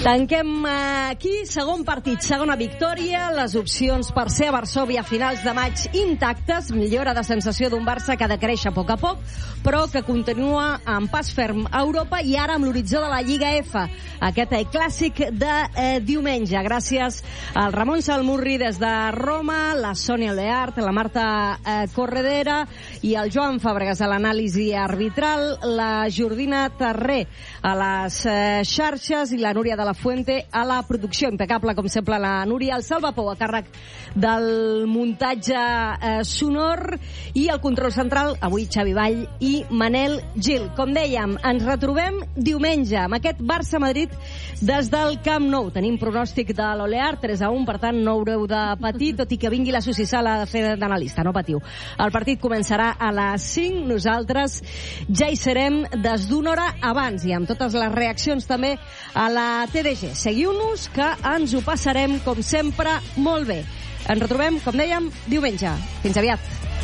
Tanquem aquí, segon partit, segona victòria, les opcions per ser a Varsòvia a finals de maig intactes, millora de sensació d'un Barça que ha de créixer a poc a poc, però que continua amb pas ferm a Europa i ara amb l'horitzó de la Lliga F, aquest clàssic de diumenge. Gràcies al Ramon Salmurri des de Roma, la Sònia Leart, la Marta Corredera i el Joan Fàbregas a l'anàlisi arbitral, la Jordina Terré a les xarxes i la Núria de la Fuente a la producció. Impecable, com sempre, la Núria. El Salvapou a càrrec del muntatge sonor i el control central, avui Xavi Vall i Manel Gil. Com dèiem, ens retrobem diumenge amb aquest Barça-Madrid des del Camp Nou. Tenim pronòstic de l'Olear, 3-1, per tant no haureu de patir, tot i que vingui la Susi Sala a fer d'analista, no patiu. El partit començarà a les 5, nosaltres ja hi serem des d'una hora abans i amb totes les reaccions també a la TDG. Seguiu-nos, que ens ho passarem, com sempre, molt bé. Ens retrobem, com dèiem, diumenge. Fins aviat.